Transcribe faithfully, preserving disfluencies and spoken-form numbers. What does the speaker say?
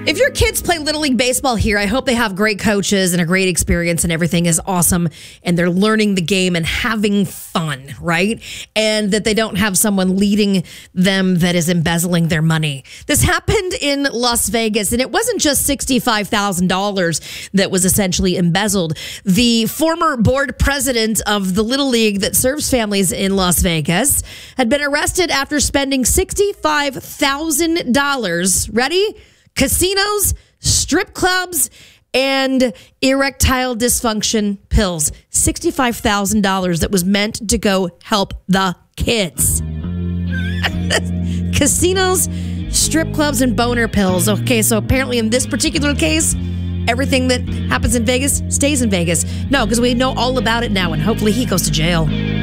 If your kids play Little League Baseball here, I hope they have great coaches and a great experience and everything is awesome and they're learning the game and having fun, right? And that they don't have someone leading them that is embezzling their money. This happened in Las Vegas, and it wasn't just sixty-five thousand dollars that was essentially embezzled. The former board president of the Little League that serves families in Las Vegas had been arrested after spending sixty-five thousand dollars. Ready? Casinos, strip clubs, and erectile dysfunction pills. sixty-five thousand dollars that was meant to go help the kids. Casinos, strip clubs, and boner pills. Okay, so apparently in this particular case, everything that happens in Vegas stays in Vegas. No, because we know all about it now, and hopefully he goes to jail.